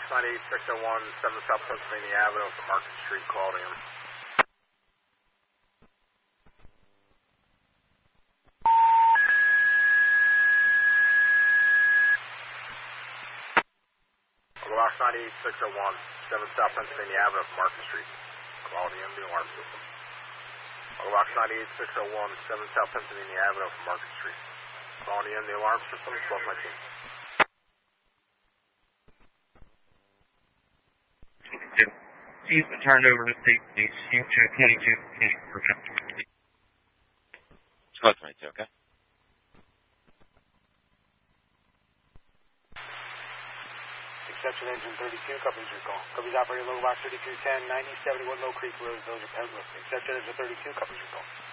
98601, 7 South Pennsylvania Avenue from Market Street, quality in. Box 98601, 7 South Pennsylvania Avenue from Market Street, quality in the alarm system. Box 98601, 7 South Pennsylvania Avenue from Market Street, quality in the alarm system, 1219. He's been turned over to state police. You check 22. Code 22, okay? Exception engine 32, copies your call. Copies operator low box 3210, 9071 Mill Creek Road, those are Penrith. Exception engine 32, copies your call.